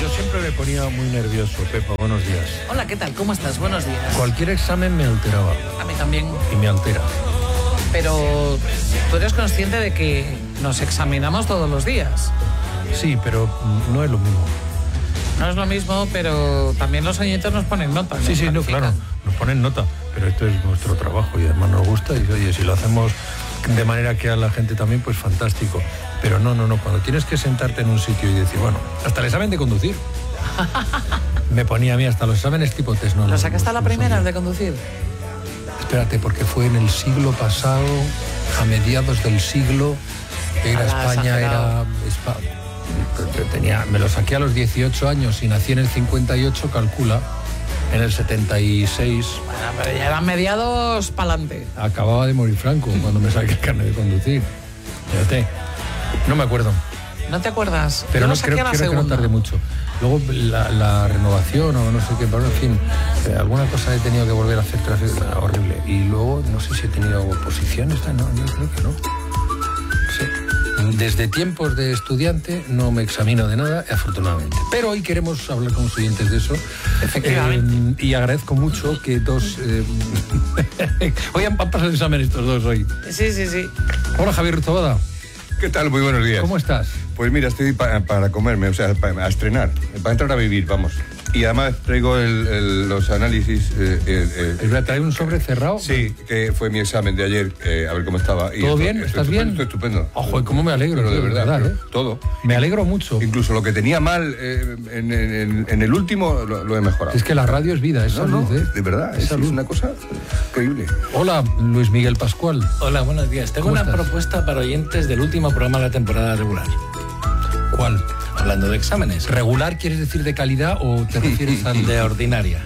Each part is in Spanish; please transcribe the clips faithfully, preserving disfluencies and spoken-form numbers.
yo siempre me ponía muy nervioso. Pepa, buenos días. Hola, ¿qué tal? ¿Cómo estás? Buenos días. Cualquier examen me alteraba. A mí también. Y me altera. Pero tú eres consciente de que nos examinamos todos los días. Sí, pero no es lo mismo. No es lo mismo, pero también los oyentes nos ponen nota, ¿no? Sí, sí, no, claro, nos ponen nota, pero esto es nuestro trabajo y además nos gusta y oye, si lo hacemos de manera que a la gente también, pues fantástico. Pero no, no, no, cuando tienes que sentarte en un sitio y decir, bueno, hasta el examen de conducir. Me ponía a mí hasta los exámenes tipo test. No, ¿Lo sacaste a la primera de conducir? Espérate, porque fue en el siglo pasado, a mediados del siglo, era Ala, España, era... Tenía, me lo saqué a los dieciocho años y nací en el cincuenta y ocho, calcula, en el setenta y seis. Bueno, pero ya eran mediados pa'lante. Acababa de morir Franco cuando me saqué el carnet de conducir. Fíjate, no me acuerdo. ¿No te acuerdas? Pero Yo no lo saqué creo, a la creo que no tardé mucho. Luego la, la renovación o no sé qué, pero en fin, eh, alguna cosa he tenido que volver a hacer tráfico, horrible. Y luego no sé si he tenido oposiciones, no, yo creo que no. Sí. Desde tiempos de estudiante no me examino de nada, afortunadamente. Pero hoy queremos hablar con los oyentes de eso. Efectivamente. Eh, y agradezco mucho que dos... Eh, hoy han, han pasado el examen estos dos hoy. Sí, sí, sí. Hola, Javier Ruzabada. ¿Qué tal? Muy buenos días. ¿Cómo estás? Pues mira, estoy pa, para comerme, o sea, para, a estrenar, para entrar a vivir, vamos. Y además traigo el, el, los análisis... Eh, eh, ¿Es verdad, trae un sobre cerrado? Sí, que fue mi examen de ayer, eh, a ver cómo estaba. Y ¿Todo esto, bien? esto ¿Estás estupendo, bien? Estoy estupendo. Ojo, ¿cómo me alegro? Pero de verdad, verdad pero ¿eh? todo. Me alegro mucho. Incluso lo que tenía mal eh, en, en, en el último lo, lo he mejorado. Es que la radio es vida, es no, salud, no, ¿eh? de verdad, es, es, es una cosa increíble. Hola, Luis Miguel Pascual. Hola, buenos días. Tengo una estás? propuesta para oyentes del último programa de la temporada regular. ¿Cuál? Hablando de exámenes. ¿Regular quieres decir de calidad o te refieres al De ordinaria.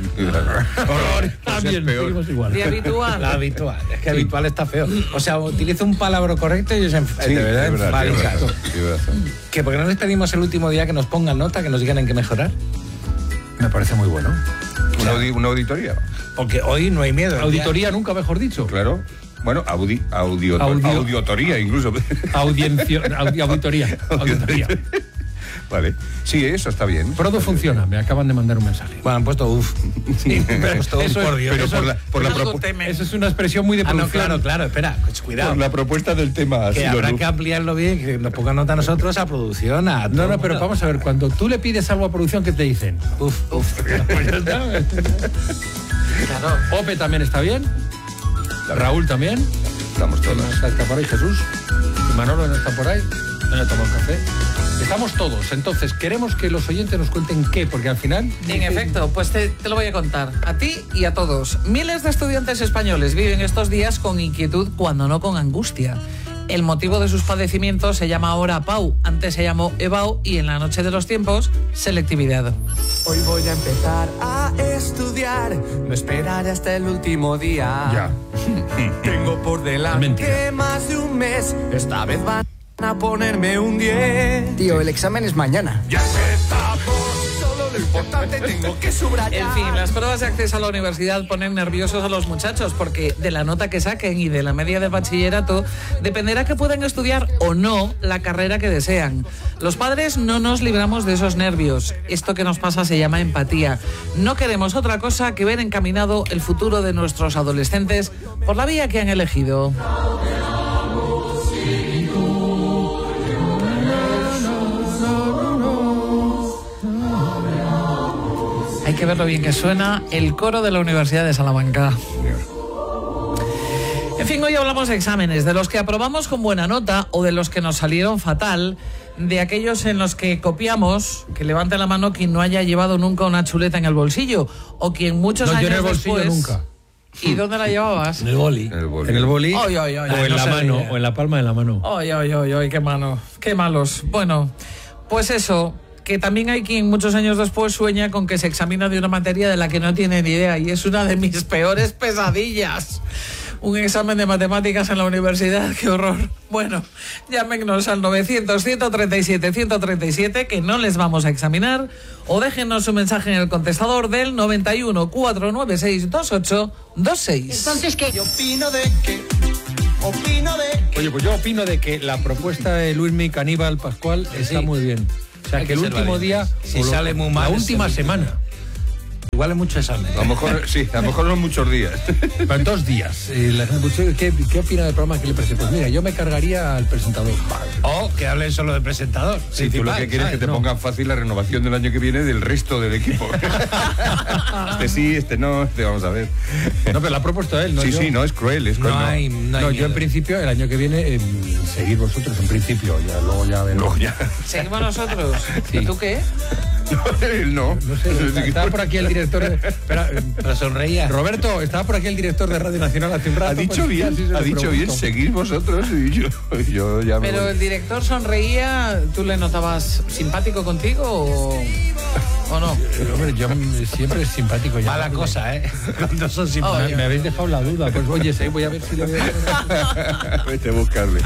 Ah, bien, seguimos igual. ¿De habitual? La habitual. Es que habitual está feo. O sea, utiliza un palabra correcto y se enf- Sí, de verdad, es verdad, enfadican. tienes razón, tienes razón. Que porque no les pedimos el último día que nos pongan nota, que nos digan en qué mejorar. Me parece muy bueno. Una, audi- una auditoría, Porque hoy no hay miedo. El Auditoría nunca mejor dicho. claro. Bueno, audi, audio, Audio- audiotoría incluso. Audiencia, audi- auditoría. Auditoría. Vale. Sí, eso está bien. Prodo funciona, me acaban de mandar un mensaje. Bueno, han puesto uff. Sí, han puesto uff, Eso es- por Dios. Pero eso- por la, por la Algo propu- temen. Eso es una expresión muy de Ah, no, producción. claro, claro, espera, pues, cuidado. por la propuesta del tema. ha Que sido habrá luz. que ampliarlo bien, que nos pongan nota a nosotros, a producción, a No, todo no, el pero mundo. vamos a ver, cuando tú le pides algo a producción, ¿qué te dicen? Uf, uf. Pues ya está. Claro. Ope también está bien. Raúl también. Estamos ¿Quién todos. más está por ahí? Jesús. ¿Y Manolo no está por ahí? No le tomado un café. Estamos todos. Entonces, queremos que los oyentes nos cuenten qué, porque al final... En efecto, pues te, te lo voy a contar, a ti y a todos. Miles de estudiantes españoles viven estos días con inquietud, cuando no con angustia. El motivo de sus padecimientos se llama ahora P A U, antes se llamó E B A U y en la noche de los tiempos, selectividad. Hoy voy a empezar a estudiar, no esperaré hasta el último día. Ya. Tengo por delante Mentira. más de un mes, esta vez van a ponerme un diez. Tío, el examen es mañana. Ya empezamos, solo lo importante tengo que subrayar. En fin, las pruebas de acceso a la universidad ponen nerviosos a los muchachos porque de la nota que saquen y de la media de bachillerato dependerá que puedan estudiar o no la carrera que desean. Los padres no nos libramos de esos nervios. Esto que nos pasa se llama empatía. No queremos otra cosa que ver encaminado el futuro de nuestros adolescentes por la vía que han elegido. Hay que ver lo bien que suena el coro de la Universidad de Salamanca. En fin, hoy hablamos de exámenes, de los que aprobamos con buena nota o de los que nos salieron fatal, de aquellos en los que copiamos, que levante la mano quien no haya llevado nunca una chuleta en el bolsillo, o quien muchos No, yo años en el bolsillo después... nunca. ¿Y dónde la llevabas? En el boli. En el boli. En el boli Ay, ay, ay, o ay, en no la se mano, ría. o en la palma de la mano. Ay, ay, ay, ay, qué mano, qué malos. Bueno, pues eso, que también hay quien muchos años después sueña con que se examina de una materia de la que no tiene ni idea y es una de mis peores pesadillas. Un examen de matemáticas en la universidad, qué horror. Bueno, llámenos al novecientos, ciento treinta y siete, ciento treinta y siete, que no les vamos a examinar, o déjenos un mensaje en el contestador del noventa y uno, cuatrocientos noventa y seis, veintiocho veintiséis. Entonces, ¿qué? Yo opino de que, opino de que. Oye, pues yo opino de que la propuesta de Luismi Caníbal Pascual está Sí. muy bien. O sea, Hay que el que ser último valiente. día, Si o lo- sale muy mal, la es última el- semana. Igual es mucho examen. A lo mejor, sí, a lo mejor son muchos días. Pero en dos días. Eh, la gente, pues, ¿qué, ¿Qué opina del programa que le presento? Pues mira, yo me cargaría al presentador. O que hablen solo de presentador. Si tú lo que quieres es que te No. pongan fácil la renovación del año que viene del resto del equipo. Este sí, este no, este vamos a ver. No, pero la ha propuesto él, ¿no? Sí, yo. sí, no, es cruel, es cruel. No no. hay, no hay No, yo miedo. en principio, el año que viene, eh, seguir vosotros, en principio, ya luego ya veremos. No, ya. ¿Seguimos nosotros? Sí. ¿Y tú qué? Él no. No sé, está- estaba por aquí el director de... Espera, eh, Pero sonreía. Roberto, estaba por aquí el director de Radio Nacional hace un rato. Ha dicho pues, bien, casi se lo ha dicho bien, pregunto. seguid vosotros y yo, y yo ya me Pero voy. el director sonreía, ¿tú le notabas simpático contigo o, o no? Pero, hombre, yo mm, siempre es simpático. Ya. Mala cosa, ¿eh? Cuando son Me, simpáticos. me habéis dejado la duda. Pues oye, sí, voy a ver si le veo. Vete a buscarle.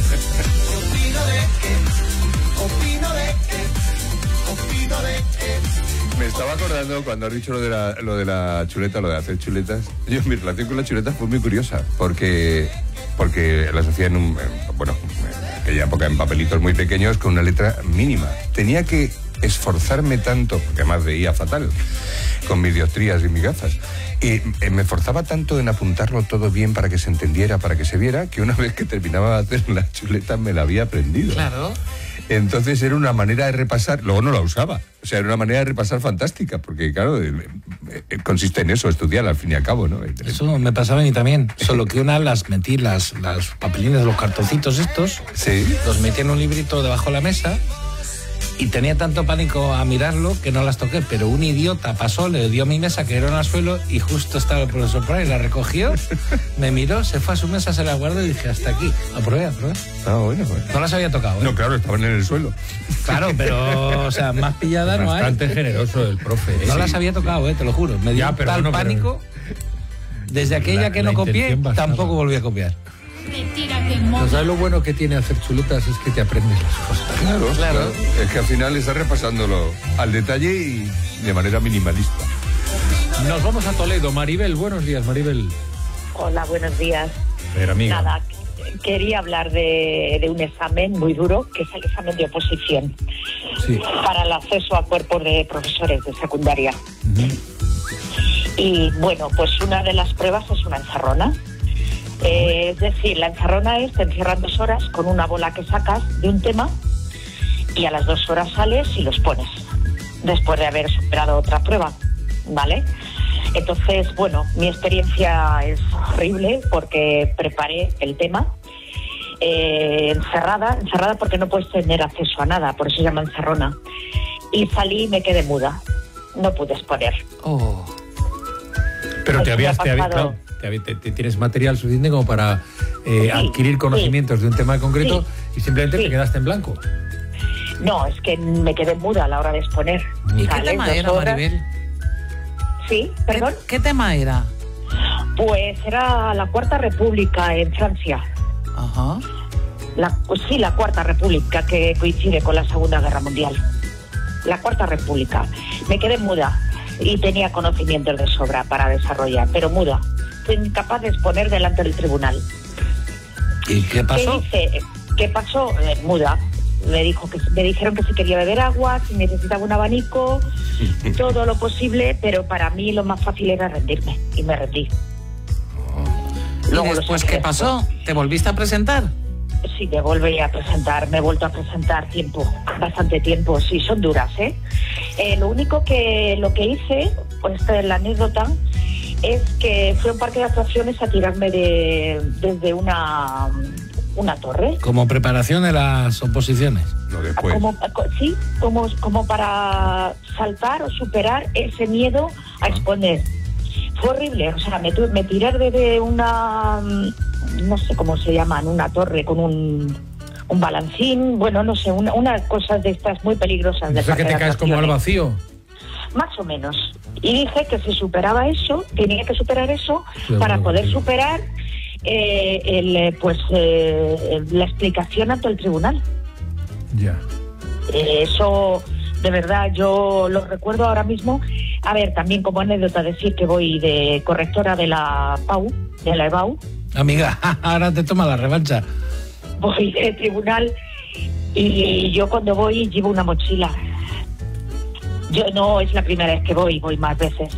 Me estaba acordando cuando has dicho lo de, la, lo de la chuleta, lo de hacer chuletas. Yo, mi relación con la chuleta fue muy curiosa, porque, porque las hacía en un, en- bueno, en aquella época en papelitos muy pequeños con una letra mínima. Tenía que esforzarme tanto, porque además veía fatal, con mis dioptrías y mis gafas. Y eh, me esforzaba tanto en apuntarlo todo bien para que se entendiera, para que se viera, que una vez que terminaba de hacer la chuleta me la había aprendido. Claro. Entonces era una manera de repasar, luego no la usaba, o sea, era una manera de repasar fantástica, porque claro, eh, eh, consiste en eso, estudiar al fin y al cabo, ¿no? Eso me pasaba a mí también. Solo que una las metí, las, las papelines, los cartoncitos estos, Sí. los metí en un librito debajo de la mesa y tenía tanto pánico a mirarlo que no las toqué. Pero un idiota pasó, le dio a mi mesa, que era al suelo, y justo estaba el profesor por ahí, la recogió, me miró, se fue a su mesa, se la guardó y dije, hasta aquí. Aprobé, aprobé. Ah, bueno, pues. No las había tocado, ¿eh? No, claro, estaban en el suelo. Claro, pero, o sea, más pillada no hay. Bastante generoso el profe. ¿eh? No Sí. las había tocado, eh, te lo juro. Me dio Ya, pero tal bueno, pero- pánico. Desde aquella La- que la no copié, intención bastaba. tampoco volví a copiar. Retira que Pues, moja. ¿sabes lo bueno que tiene hacer chuletas? Es que te aprendes las cosas. Claro, Claro. claro. Es que al final estás repasándolo al detalle y de manera minimalista. Nos vamos a Toledo. Maribel, buenos días, Maribel. Hola, buenos días. Pero amiga. Nada, quería hablar de, de un examen muy duro, que es el examen de oposición, Sí. para el acceso a cuerpos de profesores de secundaria. Y bueno, pues una de las pruebas es una encerrona. Eh, es decir, la encerrona es, te encierran dos horas con una bola que sacas de un tema y a las dos horas sales y los pones, después de haber superado otra prueba, ¿vale? Entonces, bueno, mi experiencia es horrible porque preparé el tema eh, encerrada, encerrada porque no puedes tener acceso a nada, por eso se llama encerrona. Y salí y me quedé muda, no pude exponer. Oh. Pero Pues te me habías, ha te habías- pasado. claro, te habí- te- te tienes material suficiente como para eh, Sí, adquirir conocimientos de un tema concreto y simplemente Sí. te quedaste en blanco. No, es que me quedé muda a la hora de exponer. ¿Y qué Sales tema dos era, horas- Maribel? Sí, ¿Qué, perdón. qué tema era? Pues era la Cuarta República en Francia. Ajá. La, pues sí, la Cuarta República, que coincide con la Segunda Guerra Mundial. La Cuarta República. Me quedé muda y tenía conocimientos de sobra para desarrollar, pero muda. Fui incapaz de exponer delante del tribunal. ¿Y qué pasó? ¿Qué hice? ¿Qué pasó? Eh, muda. Me, dijo que, me dijeron que si quería beber agua, si necesitaba un abanico, todo lo posible, pero para mí lo más fácil era rendirme, y me rendí. ¿Y Luego lo después saqué qué pasó? ¿Te volviste a presentar? Sí, me volví a presentar, me he vuelto a presentar tiempo, bastante tiempo, sí, son duras, ¿eh? Eh, lo único que lo que hice, pues esta es la anécdota, es que fui a un parque de atracciones a tirarme de, desde una, una torre. Como preparación de las oposiciones. No, después. Como, co- sí, como, como para saltar o superar ese miedo a exponer. Fue horrible, o sea, me, tu- me tiré desde una, mm, no sé cómo se llaman, una torre con un, un balancín, bueno, no sé, una, unas cosas de estas muy peligrosas. De Eso es que parque te de caes como al atracciones. vacío. Más o menos. Y dije que si superaba eso, tenía que superar eso Sí, para bueno, poder sí. superar eh, el, eh, pues eh, la explicación ante el tribunal. Ya. Eh, eso, de verdad, yo lo recuerdo ahora mismo. A ver, también como anécdota decir que voy de correctora de la P A U, de la E B A U, Amiga, ahora te toma la revancha. voy de tribunal Y yo cuando voy llevo una mochila. Yo no es la primera vez que voy, voy más veces.